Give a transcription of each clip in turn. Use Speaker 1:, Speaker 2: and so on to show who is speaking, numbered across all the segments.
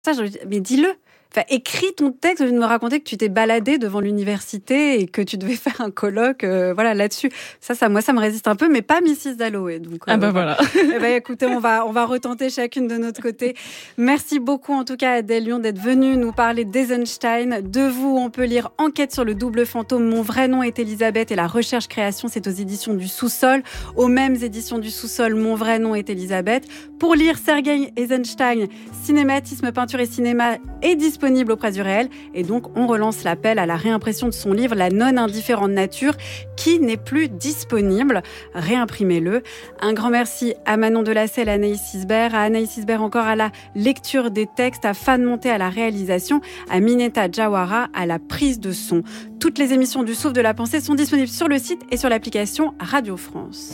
Speaker 1: Ça, mais dis-le. Enfin, écris ton texte au lieu de me raconter que tu t'es baladé devant l'université et que tu devais faire un colloque là-dessus. Ça, moi, ça me résiste un peu, mais pas Mrs. Dalloway. Donc,
Speaker 2: voilà.
Speaker 1: Écoutez, on va retenter chacune de notre côté. Merci beaucoup, en tout cas, Adèle Lyon, d'être venue nous parler d'Eisenstein. De vous, on peut lire Enquête sur le double fantôme. Mon vrai nom est Elisabeth et la recherche-création, c'est aux éditions du Sous-Sol. Aux mêmes éditions du Sous-Sol, Mon vrai nom est Elisabeth. Pour lire Sergueï Eisenstein, Cinématisme, peinture et cinéma est disponible auprès du réel. Et donc, on relance l'appel à la réimpression de son livre « La non-indifférente nature » qui n'est plus disponible. Réimprimez-le. Un grand merci à Manon Delacelle, à Anaïs Isbert, encore à la lecture des textes, à Fan Monté à la réalisation, à Mineta Jawara à la prise de son. Toutes les émissions du Souffle de la Pensée sont disponibles sur le site et sur l'application Radio France.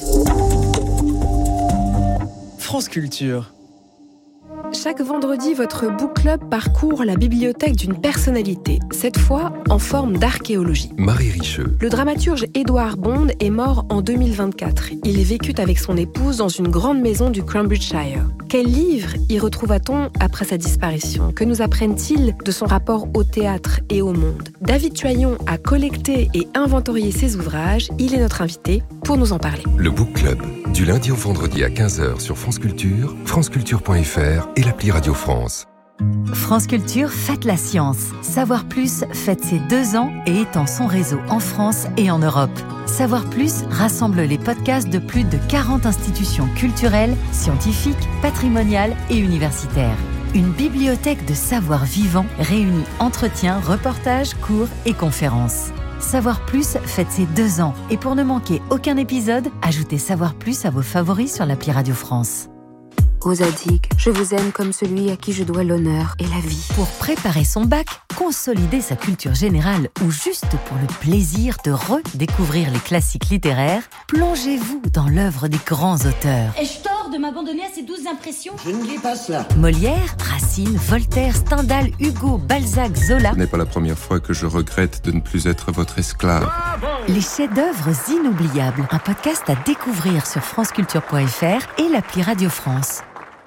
Speaker 3: France Culture.
Speaker 4: Chaque vendredi, votre book club parcourt la bibliothèque d'une personnalité, cette fois en forme d'archéologie.
Speaker 5: Marie Richeux.
Speaker 4: Le dramaturge Édouard Bond est mort en 2024. Il vécut avec son épouse dans une grande maison du Cambridgeshire. Quel livre y retrouva-t-on après sa disparition ? Que nous apprennent-ils de son rapport au théâtre et au monde ? David Tuaillon a collecté et inventorié ses ouvrages. Il est notre invité pour nous en parler.
Speaker 5: Le book club, du lundi au vendredi à 15h sur France Culture, franceculture.fr et l'appli Radio France.
Speaker 6: France Culture fête la science. Savoir Plus fête ses 2 ans et étend son réseau en France et en Europe. Savoir Plus rassemble les podcasts de plus de 40 institutions culturelles, scientifiques, patrimoniales et universitaires. Une bibliothèque de savoir vivant réunit entretiens, reportages, cours et conférences. Savoir Plus fête ses 2 ans. Et pour ne manquer aucun épisode, ajoutez Savoir Plus à vos favoris sur l'appli Radio France.
Speaker 7: Aux Zadig, je vous aime comme celui à qui je dois l'honneur et la vie.
Speaker 6: Pour préparer son bac, consolider sa culture générale ou juste pour le plaisir de redécouvrir les classiques littéraires, plongez-vous dans l'œuvre des grands auteurs.
Speaker 8: Ai-je tort de m'abandonner à ces douces impressions ?
Speaker 9: Je ne dis pas cela.
Speaker 6: Molière, Racine, Voltaire, Stendhal, Hugo, Balzac, Zola.
Speaker 5: Ce n'est pas la première fois que je regrette de ne plus être votre esclave.
Speaker 6: Les chefs-d'œuvre inoubliables. Un podcast à découvrir sur franceculture.fr et l'appli Radio France.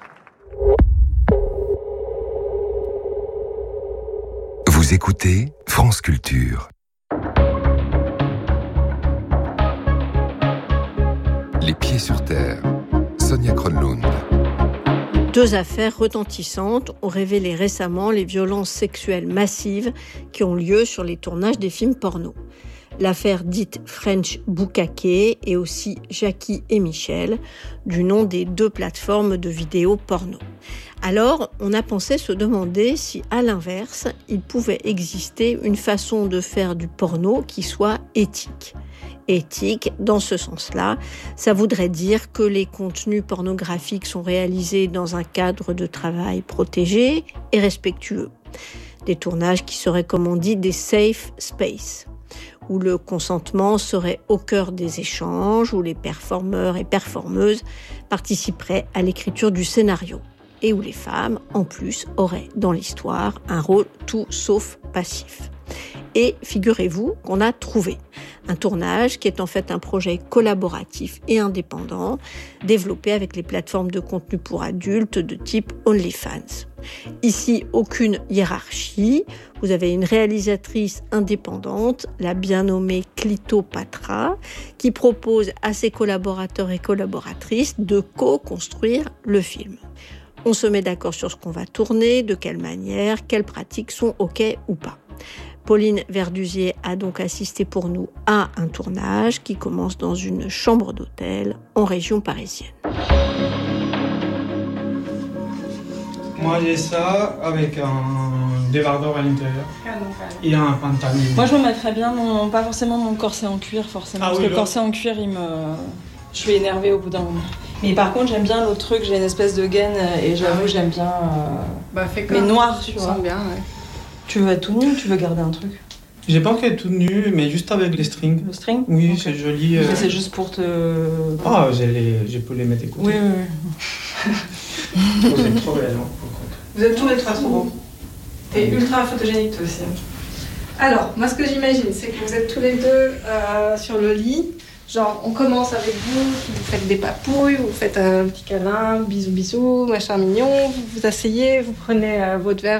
Speaker 5: Vous écoutez France Culture. Les pieds sur terre. Sonia Kronlund.
Speaker 10: 2 affaires retentissantes ont révélé récemment les violences sexuelles massives qui ont lieu sur les tournages des films porno. L'affaire dite French Bukkake et aussi Jackie et Michel, du nom des 2 plateformes de vidéos porno. Alors, on a pensé se demander si, à l'inverse, il pouvait exister une façon de faire du porno qui soit éthique. Éthique, dans ce sens-là, ça voudrait dire que les contenus pornographiques sont réalisés dans un cadre de travail protégé et respectueux. Des tournages qui seraient, comme on dit, des safe spaces, où le consentement serait au cœur des échanges, où les performeurs et performeuses participeraient à l'écriture du scénario, et où les femmes, en plus, auraient dans l'histoire un rôle tout sauf passif. Et figurez-vous qu'on a trouvé un tournage qui est en fait un projet collaboratif et indépendant développé avec les plateformes de contenu pour adultes de type OnlyFans. Ici, aucune hiérarchie. Vous avez une réalisatrice indépendante, la bien nommée Clito Patra, qui propose à ses collaborateurs et collaboratrices de co-construire le film. On se met d'accord sur ce qu'on va tourner, de quelle manière, quelles pratiques sont OK ou pas. Pauline Verdusier a donc assisté pour nous à un tournage qui commence dans une chambre d'hôtel en région parisienne.
Speaker 11: Moi j'ai ça avec un débardeur à l'intérieur et un pantalon.
Speaker 2: Moi je me mettrais bien pas forcément mon corset en cuir parce que le corset en cuir je suis énervée au bout d'un moment. Mais par contre j'aime bien l'autre truc, j'ai une espèce de gaine et j'avoue j'aime bien mais noir tu vois.
Speaker 1: Bien, ouais.
Speaker 2: Tu veux être tout nu ou tu veux garder un truc ?
Speaker 11: J'ai pas envie d'être tout nu, mais juste avec les strings.
Speaker 2: Le string ?
Speaker 11: Oui, okay.
Speaker 2: Okay.
Speaker 11: C'est joli.
Speaker 2: C'est juste pour te...
Speaker 11: Ah, j'ai pu les mettre écouter.
Speaker 2: Oui.
Speaker 11: Vous êtes trop belle, hein.
Speaker 12: Vous êtes tous les 3 trop beaux. Et ultra photogénique aussi. Alors, moi ce que j'imagine, c'est que vous êtes tous les 2 sur le lit.
Speaker 9: Genre, on commence avec vous, vous faites des papouilles, vous faites un petit câlin, bisous, bisous, machin mignon, vous vous asseyez, vous prenez votre verre